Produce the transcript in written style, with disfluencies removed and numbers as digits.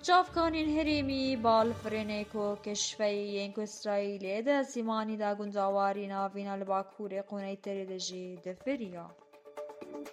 چافکانین هەرێمی باڵفرێنێک و کەشفەی یەنگ ئیسرائیلێ دە زیمانی دا گونجاواری ناڤینا لە باکوورێ قونەی تەرێ دەژی دەفەریە.